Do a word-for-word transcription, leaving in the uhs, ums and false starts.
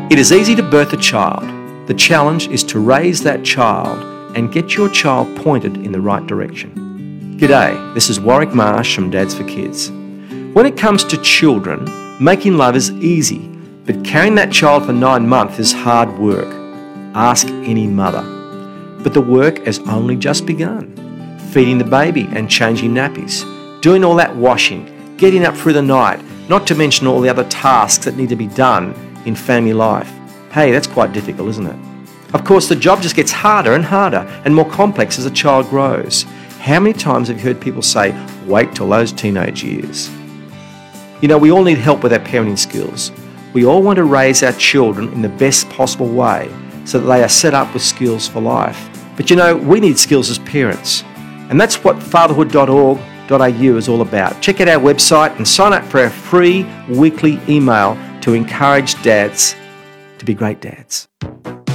It is easy to birth a child. The challenge is to raise that child and get your child pointed in the right direction. G'day, this is Warwick Marsh from Dads for Kids. When it comes to children, making love is easy, but carrying that child for nine months is hard work. Ask any mother. But the work has only just begun. Feeding the baby and changing nappies, doing all that washing, getting up through the night, not to mention all the other tasks that need to be done in family life. Hey, that's quite difficult, isn't it? Of course, the job just gets harder and harder and more complex as a child grows. How many times have you heard people say, wait till those teenage years? You know, we all need help with our parenting skills. We all want to raise our children in the best possible way so that they are set up with skills for life. But you know, we need skills as parents. And that's what fatherhood dot org dot a u is all about. Check out our website and sign up for our free weekly email to encourage dads to be great dads.